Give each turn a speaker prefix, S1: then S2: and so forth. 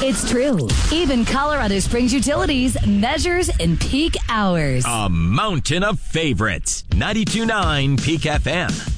S1: It's true. Even Colorado Springs Utilities measures in peak hours.
S2: A mountain of favorites. 92.9 Peak FM.